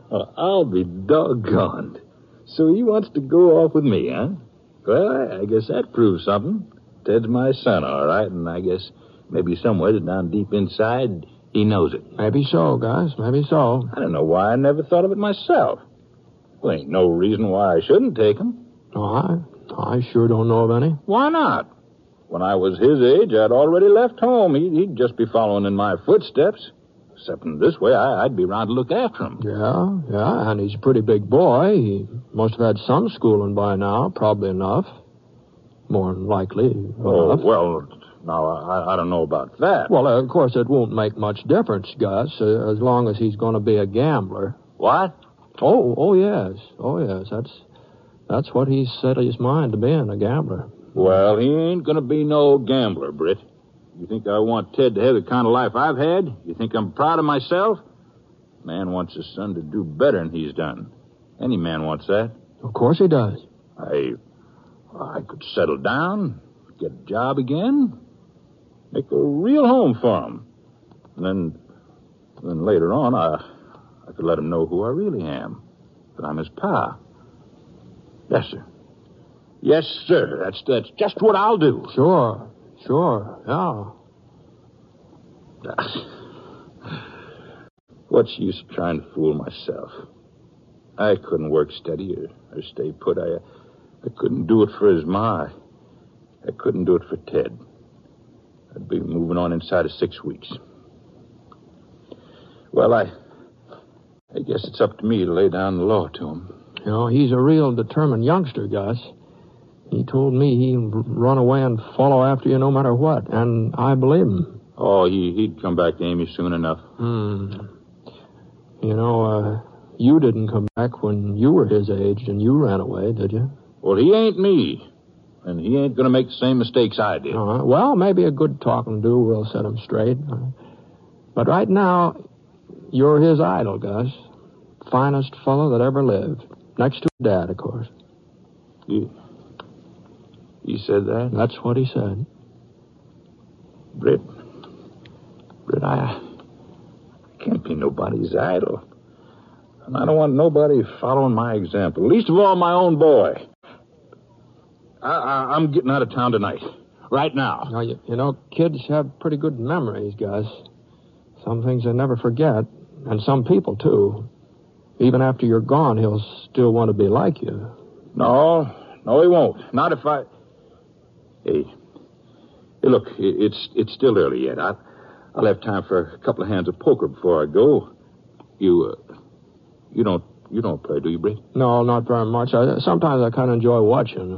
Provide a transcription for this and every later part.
Well, I'll be doggone. So he wants to go off with me, huh? Well, I guess that proves something. Ted's my son, all right, and I guess maybe somewhere down deep inside, he knows it. Maybe so, Gus, maybe so. I don't know why I never thought of it myself. Well, ain't no reason why I shouldn't take him. Oh, I sure don't know of any. Why not? When I was his age, I'd already left home. He'd just be following in my footsteps. Except in this way, I'd be around to look after him. Yeah, and he's a pretty big boy. He must have had some schooling by now, probably enough. More than likely enough. Well, now, I don't know about that. Well, of course, it won't make much difference, Gus, as long as he's going to be a gambler. What? Oh, yes. That's what he's set his mind to being, a gambler. Well, he ain't going to be no gambler, Britt. You think I want Ted to have the kind of life I've had? You think I'm proud of myself? Man wants his son to do better than he's done. Any man wants that. Of course he does. I could settle down, get a job again, make a real home for him. And then later on, I could let him know who I really am. That I'm his pa. Yes, sir. Yes, sir. That's just what I'll do. Sure, yeah. What's the use of trying to fool myself? I couldn't work steady or stay put. I couldn't do it for his ma. I couldn't do it for Ted. I'd be moving on inside of 6 weeks. Well, I guess it's up to me to lay down the law to him. You know, he's a real determined youngster, Gus. He told me he'd run away and follow after you no matter what, and I believe him. Oh, he'd come back to Amy soon enough. You know, you didn't come back when you were his age and you ran away, did you? Well, he ain't me, and he ain't going to make the same mistakes I did. Well, maybe a good talking to will set him straight. But right now, you're his idol, Gus. Finest fellow that ever lived. Next to Dad, of course. He said that? That's what he said. Britt, I can't be nobody's idol. And I don't want nobody following my example. Least of all, my own boy. I'm getting out of town tonight. Right now. Now, you know, kids have pretty good memories, Gus. Some things they never forget. And some people, too. Even after you're gone, he'll still want to be like you. No, he won't. Not if I... Hey, look, it's still early yet. I'll have time for a couple of hands of poker before I go. You don't play, do you, Britt? No, not very much. Sometimes I kind of enjoy watching.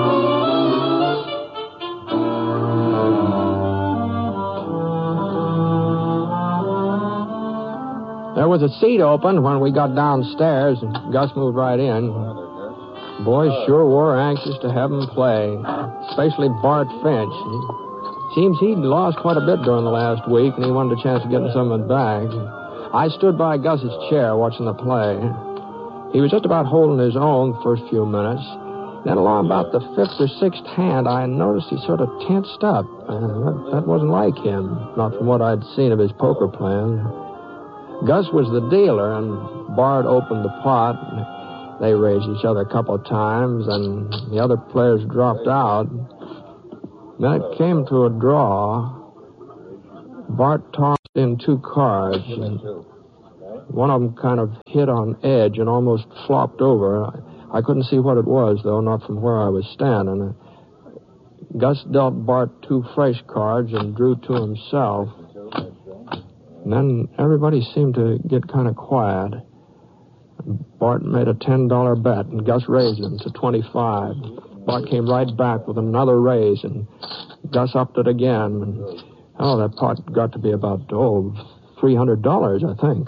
There was a seat open when we got downstairs, and Gus moved right in. Boys sure were anxious to have him play, especially Bart Finch. Seems he'd lost quite a bit during the last week, and he wanted a chance of getting some of it back. I stood by Gus's chair watching the play. He was just about holding his own the first few minutes. Then along about the fifth or sixth hand, I noticed he sort of tensed up. That wasn't like him, not from what I'd seen of his poker playing. Gus was the dealer, and Bart opened the pot. They raised each other a couple of times, and the other players dropped out. Then it came to a draw. Bart tossed in 2 cards, and one of them kind of hit on edge and almost flopped over. I couldn't see what it was, though, not from where I was standing. Gus dealt Bart 2 fresh cards and drew 2 himself. And then everybody seemed to get kind of quiet. Bart made a $10 bet, and Gus raised him to $25. Bart came right back with another raise, and Gus upped it again. And, that pot got to be about, $300, I think.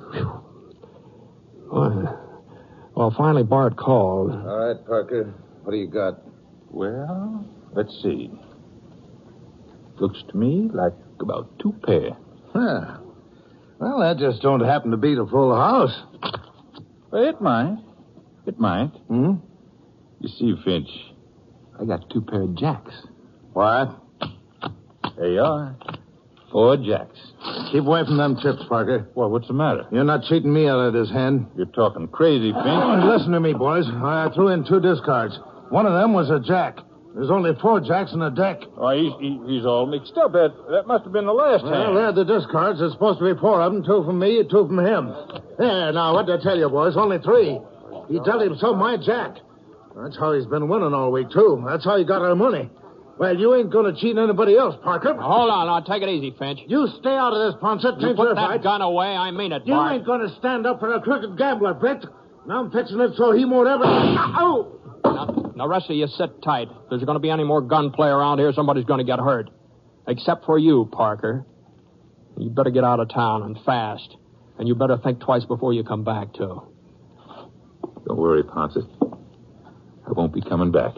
Well, finally Bart called. All right, Parker. What do you got? Well, let's see. Looks to me like about 2 pair. Huh. Well, that just don't happen to be the full house. Well, it might. Hmm? You see, Finch, I got 2 pair of jacks. What? There you are. 4 jacks. Keep away from them chips, Parker. Well, what's the matter? You're not cheating me out of this hand. You're talking crazy, Finch. Oh, listen to me, boys. I threw in 2 discards. One of them was a jack. There's only 4 jacks in the deck. Oh, he's all mixed up. That must have been the last Well, hand. they're the discards. There's supposed to be 4 of them. 2 from me, 2 from him. There, now, what did I tell you, boys? Only 3. He dealt himself my jack. That's how he's been winning all week, too. That's how he got our money. Well, you ain't going to cheat anybody else, Parker. Hold on, now. Take it easy, Finch. You stay out of this, Ponset. You Take put your that fight. gun away. I mean it, You Bart. ain't going to stand up for a crooked gambler, Britt. Now I'm fixing it so he won't ever... Oh! Now, rest of you sit tight. If there's going to be any more gunplay around here, somebody's going to get hurt. Except for you, Parker. You better get out of town and fast. And you better think twice before you come back, too. Don't worry, Ponce. I won't be coming back.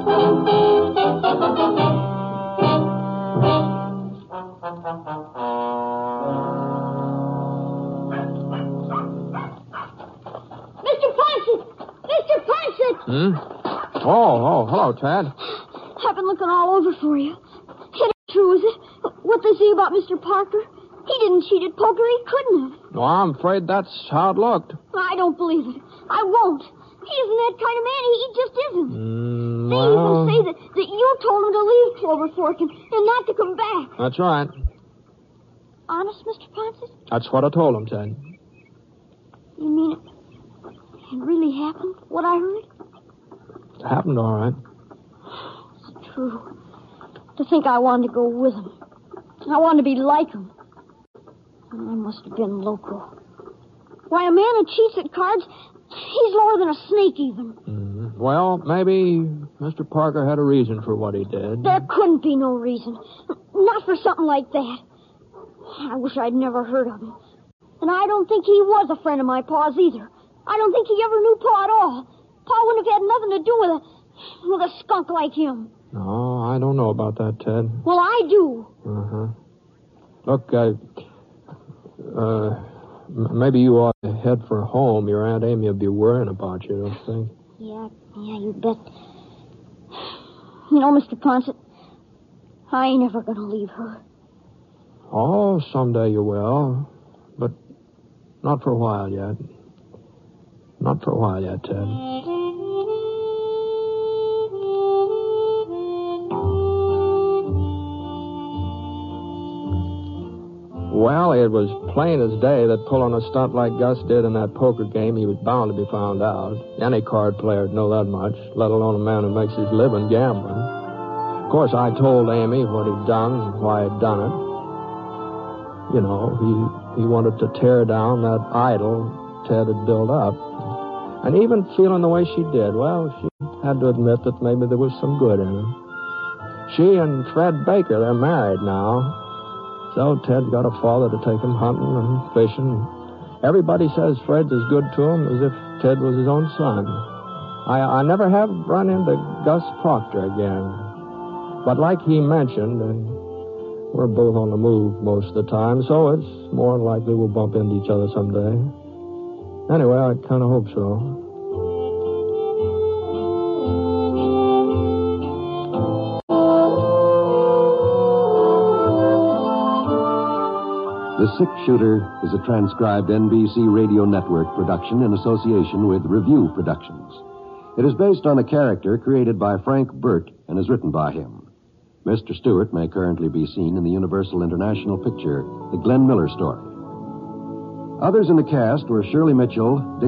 Mr. Ponset! Mr. Ponset! Oh, hello, Tad. I've been looking all over for you. It ain't true, is it? What they say about Mr. Parker? He didn't cheat at poker. He couldn't have. Well, I'm afraid that's how it looked. I don't believe it. I won't. He isn't that kind of man. He just isn't. They Well, even say that you told him to leave Clover Fork and not to come back. that's right. Honest, Mr. Ponset? That's what I told him, Ted. You mean it really happened, what I heard? It happened all right. It's true. To think I wanted to go with him. I wanted to be like him. I must have been loco. Why, a man who cheats at cards, he's lower than a snake even. Well, maybe Mr. Parker had a reason for what he did. There couldn't be no reason. Not for something like that. I wish I'd never heard of him. And I don't think he was a friend of my Pa's either. I don't think he ever knew Pa at all. Pa wouldn't have had nothing to do with a skunk like him. No, I don't know about that, Ted. Well, I do. Look, maybe you ought to head for home. Your Aunt Amy will be worrying about you, don't you think? Yeah, you bet. You know, Mr. Ponset, I ain't ever gonna leave her. Oh, someday you will. But not for a while yet. Not for a while yet, Ted. Well, it was plain as day that pulling a stunt like Gus did in that poker game, he was bound to be found out. Any card player would know that much, let alone a man who makes his living gambling. Of course, I told Amy what he'd done and why he'd done it. You know, he wanted to tear down that idol Ted had built up. And even feeling the way she did, well, she had to admit that maybe there was some good in him. She and Fred Baker, they're married now. So Ted's got a father to take him hunting and fishing. Everybody says Fred's as good to him as if Ted was his own son. I never have run into Gus Proctor again. But like he mentioned, we're both on the move most of the time, so it's more than likely we'll bump into each other someday. Anyway, I kind of hope so. The Six Shooter is a transcribed NBC Radio Network production in association with Review Productions. It is based on a character created by Frank Burt and is written by him. Mr. Stewart may currently be seen in the Universal International picture, The Glenn Miller Story. Others in the cast were Shirley Mitchell, Dick